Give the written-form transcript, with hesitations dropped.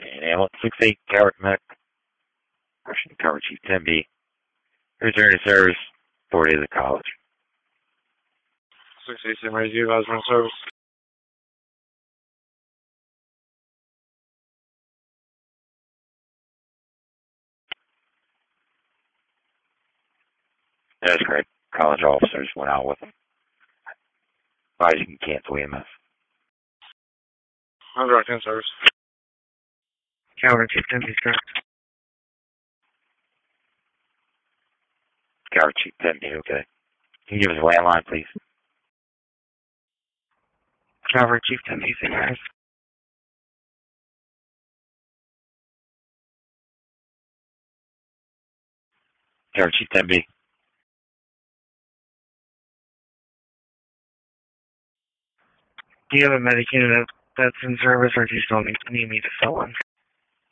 And ambulance 68, Calvert Mech, Russian Cover Chief 10B, return to service, authority of the college. 687, ready to utilize run service. That's correct. College officers went out with them. Advise you can cancel EMS. I'm direct in service. Calvert Chief 10B, correct. Calvert Chief 10B, okay. Can you give us a landline, please? Calvert Chief 10B, correct. Calvert Chief 10B. Do you have a medic unit that's in service, or do you still need me to fill one?